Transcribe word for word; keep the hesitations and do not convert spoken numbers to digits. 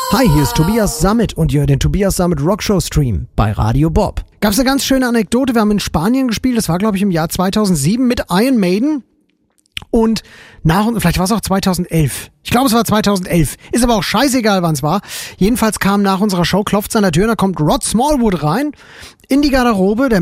Hi, hier ist Tobias Sammet und ihr hört den Tobias Sammet Rockshow Stream bei Radio Bob. Gab's eine ganz schöne Anekdote, wir haben in Spanien gespielt, das war glaube ich im Jahr zweitausendsieben mit Iron Maiden und nach und vielleicht war es auch zweitausendelf. Ich glaube, es war zweitausendelf. Ist aber auch scheißegal, wann es war. Jedenfalls kam nach unserer Show, klopft's an der Tür, da kommt Rod Smallwood rein in die Garderobe, der